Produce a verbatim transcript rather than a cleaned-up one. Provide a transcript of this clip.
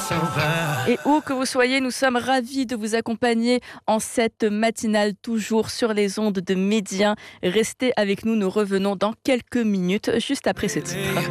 Et où que vous soyez, nous sommes ravis de vous accompagner en cette matinale, toujours sur les ondes de Médien. Restez avec nous, nous revenons dans quelques minutes, juste après ce titre.